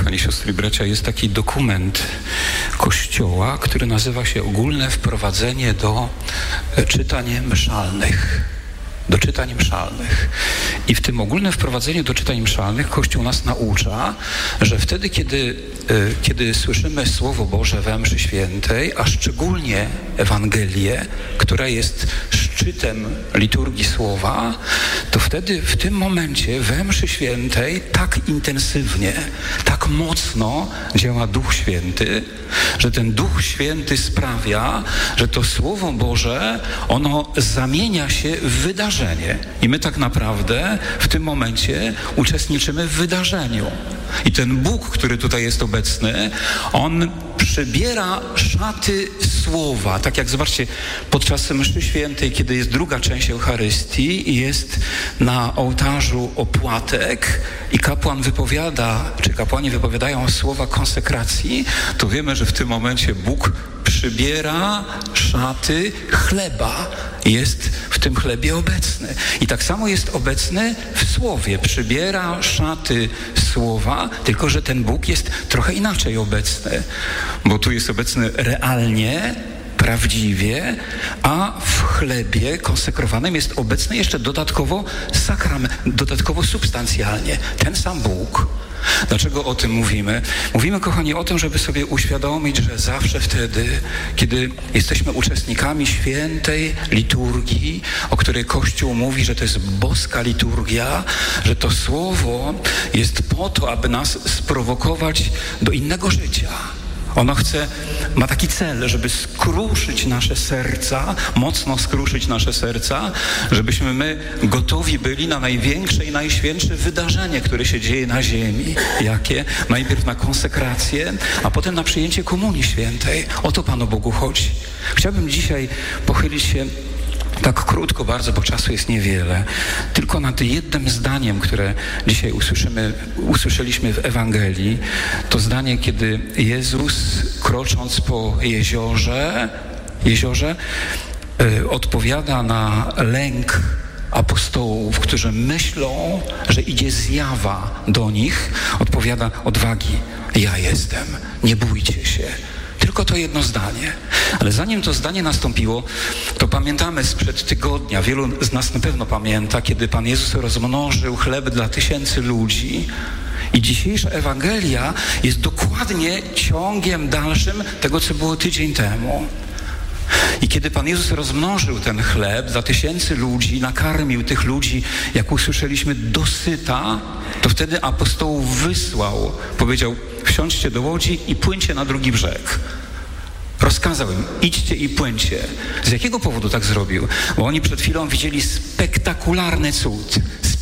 kochani siostry i bracia, jest taki dokument Kościoła, który nazywa się Ogólne wprowadzenie do czytań mszalnych. Do czytań mszalnych. I w tym ogólnym wprowadzeniu do czytań mszalnych Kościół nas naucza, że wtedy, kiedy słyszymy Słowo Boże we mszy świętej, a szczególnie Ewangelię, która jest szczytem liturgii Słowa, to wtedy w tym momencie we mszy świętej tak intensywnie, tak mocno działa Duch Święty, że ten Duch Święty sprawia, że to Słowo Boże, ono zamienia się w wydarzenie. I my tak naprawdę w tym momencie uczestniczymy w wydarzeniu. I ten Bóg, który tutaj jest obecny, On przybiera szaty Słowa. Tak jak zobaczcie, podczas mszy świętej, kiedy jest druga część Eucharystii i jest na ołtarzu opłatek i kapłan wypowiada, czy kapłani wypowiadają słowa konsekracji, to wiemy, że w tym momencie Bóg przybiera szaty chleba. Jest w tym chlebie obecny. I tak samo jest obecny w Słowie. Przybiera szaty Słowa, tylko że ten Bóg jest trochę inaczej obecny. Bo tu jest obecny realnie, prawdziwie, a w chlebie konsekrowanym jest obecny jeszcze dodatkowo dodatkowo substancjalnie. Ten sam Bóg. Dlaczego o tym mówimy? Mówimy, kochani, o tym, żeby sobie uświadomić, że zawsze wtedy, kiedy jesteśmy uczestnikami świętej liturgii, o której Kościół mówi, że to jest boska liturgia, że to Słowo jest po to, aby nas sprowokować do innego życia. Ono ma taki cel, żeby skruszyć nasze serca, mocno skruszyć nasze serca, żebyśmy my gotowi byli na największe i najświętsze wydarzenie, które się dzieje na ziemi. Jakie? Najpierw na konsekrację, a potem na przyjęcie Komunii Świętej. O to Panu Bogu chodzi. Chciałbym dzisiaj pochylić się tak krótko bardzo, bo czasu jest niewiele, tylko nad jednym zdaniem, które dzisiaj usłyszeliśmy w Ewangelii. To zdanie, kiedy Jezus, krocząc po jeziorze, odpowiada na lęk apostołów, którzy myślą, że idzie zjawa do nich, odpowiada: odwagi, ja jestem, nie bójcie się. Tylko to jedno zdanie. Ale zanim to zdanie nastąpiło, to pamiętamy sprzed tygodnia, wielu z nas na pewno pamięta, kiedy Pan Jezus rozmnożył chleb dla 1000 ludzi. I dzisiejsza Ewangelia jest dokładnie ciągiem dalszym tego, co było tydzień temu. I kiedy Pan Jezus rozmnożył ten chleb dla 1000 ludzi, nakarmił tych ludzi, jak usłyszeliśmy, dosyta, to wtedy apostołów wysłał, powiedział: wsiądźcie do łodzi i płyńcie na drugi brzeg. Rozkazał im: idźcie i płyńcie. Z jakiego powodu tak zrobił? Bo oni przed chwilą widzieli spektakularny cud.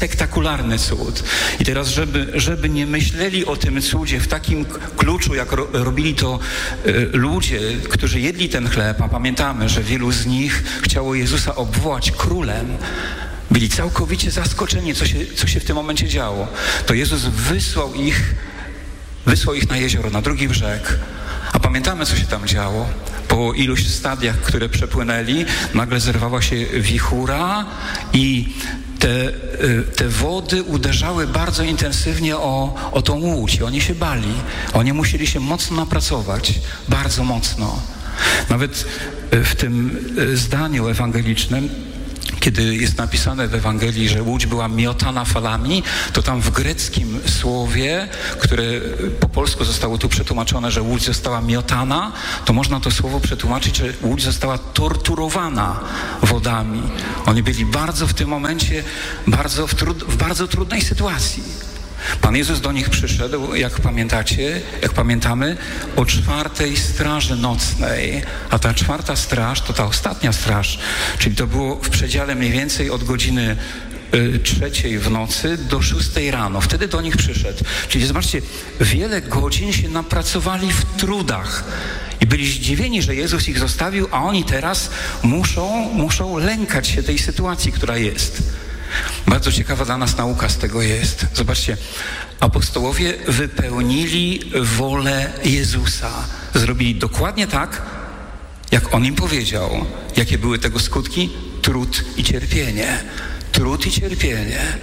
I teraz, żeby nie myśleli o tym cudzie w takim kluczu, jak robili to ludzie, którzy jedli ten chleb, a pamiętamy, że wielu z nich chciało Jezusa obwołać królem, byli całkowicie zaskoczeni, co się w tym momencie działo. To Jezus wysłał ich na jezioro, na drugi brzeg. A pamiętamy, co się tam działo. Po iluś stadiach, które przepłynęli, nagle zerwała się wichura i te wody uderzały bardzo intensywnie o tą łódź. I oni się bali. Oni musieli się mocno napracować. Bardzo mocno. Nawet w tym zdaniu ewangelicznym, kiedy jest napisane w Ewangelii, że łódź była miotana falami, to tam w greckim słowie, które po polsku zostało tu przetłumaczone, że łódź została miotana, to można to słowo przetłumaczyć, że łódź została torturowana wodami. Oni byli bardzo w tym momencie, w bardzo trudnej sytuacji. Pan Jezus do nich przyszedł, jak pamiętamy, o 4 straży nocnej, a ta 4 straż to ta ostatnia straż, czyli to było w przedziale mniej więcej od godziny 3 w nocy do 6 rano. Wtedy do nich przyszedł. Czyli zobaczcie, wiele godzin się napracowali w trudach i byli zdziwieni, że Jezus ich zostawił, a oni teraz muszą lękać się tej sytuacji, która jest. Bardzo ciekawa dla nas nauka z tego jest. Zobaczcie, apostołowie wypełnili wolę Jezusa. Zrobili dokładnie tak, jak On im powiedział. Jakie były tego skutki? Trud i cierpienie. Trud i cierpienie.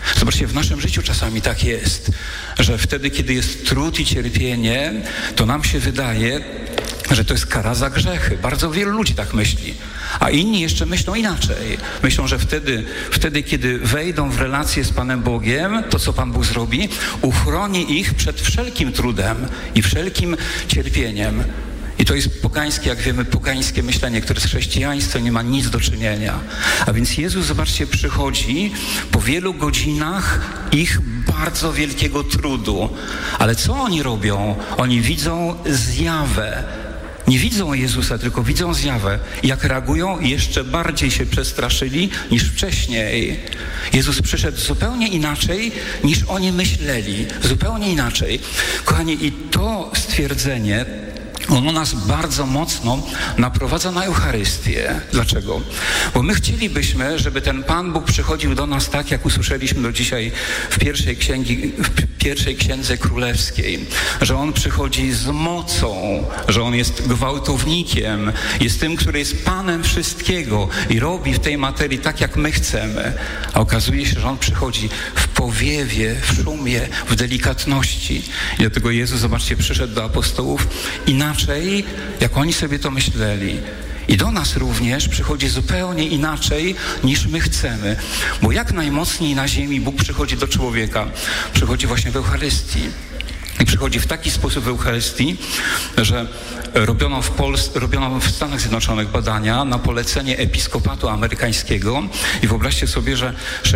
Zobaczcie, w naszym życiu czasami tak jest, że wtedy, kiedy jest trud i cierpienie, to nam się wydaje, że to jest kara za grzechy. Bardzo wielu ludzi tak myśli. A inni jeszcze myślą inaczej. Myślą, że wtedy, kiedy wejdą w relację z Panem Bogiem, to co Pan Bóg zrobi, uchroni ich przed wszelkim trudem i wszelkim cierpieniem. I to jest pogańskie, jak wiemy, pogańskie myślenie, które z chrześcijaństwem nie ma nic do czynienia. A więc Jezus, zobaczcie, przychodzi po wielu godzinach ich bardzo wielkiego trudu. Ale co oni robią? Oni widzą zjawę. Nie widzą Jezusa, tylko widzą zjawę. I jak reagują, jeszcze bardziej się przestraszyli niż wcześniej. Jezus przyszedł zupełnie inaczej, niż oni myśleli. Zupełnie inaczej. Kochani, i to stwierdzenie, ono nas bardzo mocno naprowadza na Eucharystię. Dlaczego? Bo my chcielibyśmy, żeby ten Pan Bóg przychodził do nas tak, jak usłyszeliśmy do dzisiaj w pierwszej księdze królewskiej, że On przychodzi z mocą, że On jest gwałtownikiem, jest tym, który jest Panem wszystkiego i robi w tej materii tak, jak my chcemy. A okazuje się, że On przychodzi w powiewie, w szumie, w delikatności. I dlatego Jezus, zobaczcie, przyszedł do apostołów inaczej, jak oni sobie to myśleli. I do nas również przychodzi zupełnie inaczej, niż my chcemy. Bo jak najmocniej na ziemi Bóg przychodzi do człowieka? Przychodzi właśnie w Eucharystii. I przychodzi w taki sposób w Eucharystii, że robiono w Stanach Zjednoczonych badania na polecenie episkopatu amerykańskiego i wyobraźcie sobie, że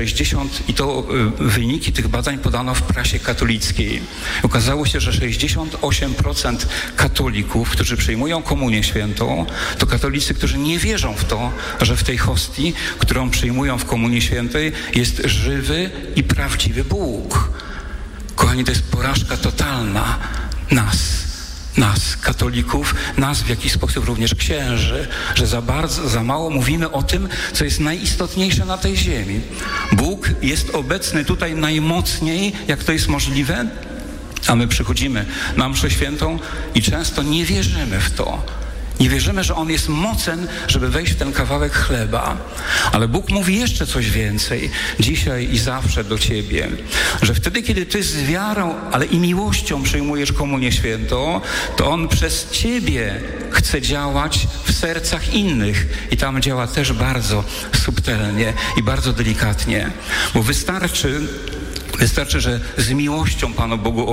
wyniki tych badań podano w prasie katolickiej. Okazało się, że 68% katolików, którzy przyjmują komunię świętą, to katolicy, którzy nie wierzą w to, że w tej hostii, którą przyjmują w komunii świętej, jest żywy i prawdziwy Bóg. Kochani, to jest porażka totalna nas, katolików, nas w jakiś sposób również księży, że za mało mówimy o tym, co jest najistotniejsze na tej ziemi. Bóg jest obecny tutaj najmocniej, jak to jest możliwe, a my przychodzimy na mszę świętą i często nie wierzymy w to. Nie wierzymy, że On jest mocen, żeby wejść w ten kawałek chleba. Ale Bóg mówi jeszcze coś więcej dzisiaj i zawsze do ciebie, że wtedy, kiedy ty z wiarą, ale i miłością przyjmujesz komunię świętą, to On przez ciebie chce działać w sercach innych. I tam działa też bardzo subtelnie i bardzo delikatnie. Bo wystarczy, że z miłością Panu Bogu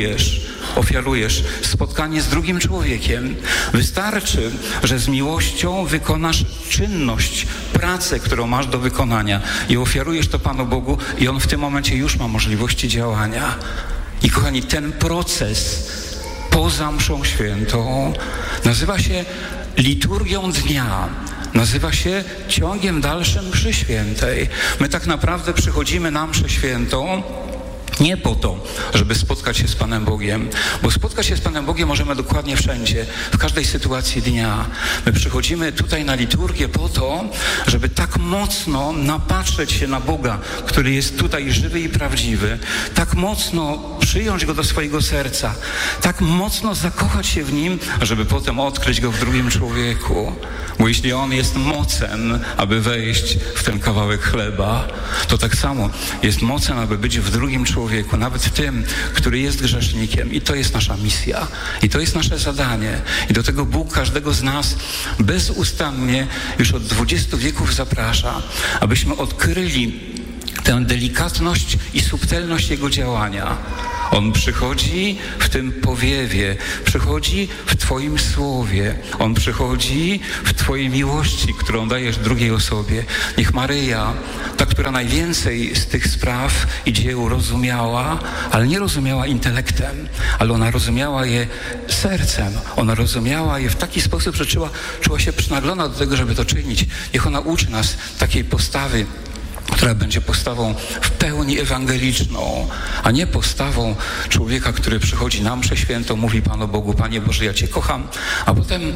ofiarujesz spotkanie z drugim człowiekiem. Wystarczy, że z miłością wykonasz czynność, pracę, którą masz do wykonania i ofiarujesz to Panu Bogu i On w tym momencie już ma możliwości działania. I kochani, ten proces poza mszą świętą nazywa się liturgią dnia. Nazywa się ciągiem dalszym mszy świętej. My tak naprawdę przychodzimy na mszę świętą nie po to, żeby spotkać się z Panem Bogiem, bo spotkać się z Panem Bogiem możemy dokładnie wszędzie, w każdej sytuacji dnia. My przychodzimy tutaj na liturgię po to, żeby tak mocno napatrzeć się na Boga, który jest tutaj żywy i prawdziwy, tak mocno przyjąć Go do swojego serca, tak mocno zakochać się w Nim, żeby potem odkryć Go w drugim człowieku. Bo jeśli On jest mocen, aby wejść w ten kawałek chleba, to tak samo jest mocen, aby być w drugim człowieku, nawet w tym, który jest grzesznikiem. I to jest nasza misja. I to jest nasze zadanie. I do tego Bóg każdego z nas bezustannie już od 20 wieków zaprasza, abyśmy odkryli tę delikatność i subtelność Jego działania. On przychodzi w tym powiewie, przychodzi w Twoim słowie, On przychodzi w Twojej miłości, którą dajesz drugiej osobie. Niech Maryja, ta, która najwięcej z tych spraw i dzieł rozumiała, ale nie rozumiała intelektem, ale ona rozumiała je sercem. Ona rozumiała je w taki sposób, że czuła się przynaglona do tego, żeby to czynić. Niech ona uczy nas takiej postawy, która będzie postawą w pełni ewangeliczną, a nie postawą człowieka, który przychodzi na mszę świętą, mówi Panu Bogu: Panie Boże, ja Cię kocham, a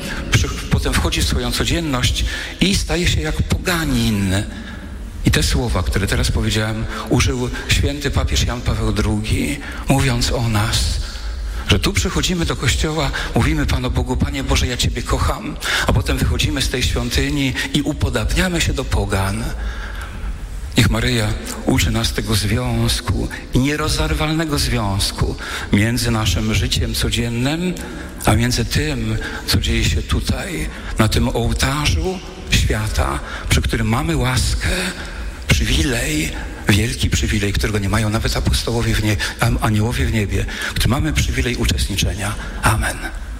potem wchodzi w swoją codzienność i staje się jak poganin. I te słowa, które teraz powiedziałem, użył święty papież Jan Paweł II, mówiąc o nas, że tu przychodzimy do kościoła, mówimy Panu Bogu: Panie Boże, ja Ciebie kocham, a potem wychodzimy z tej świątyni i upodabniamy się do pogan. Niech Maryja uczy nas tego związku i nierozerwalnego związku między naszym życiem codziennym, a między tym, co dzieje się tutaj, na tym ołtarzu świata, przy którym mamy łaskę, przywilej, wielki przywilej, którego nie mają nawet apostołowie aniołowie w niebie, który mamy przywilej uczestniczenia. Amen.